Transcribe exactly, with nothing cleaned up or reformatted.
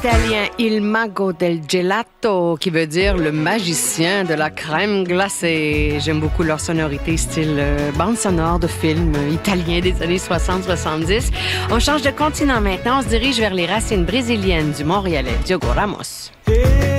italien Il Mago del Gelato, qui veut dire le magicien de la crème glacée. J'aime beaucoup leur sonorité, style euh, bande sonore de films italiens des années soixante soixante-dix. On change de continent maintenant, on se dirige vers les racines brésiliennes du Montréalais Diogo Ramos.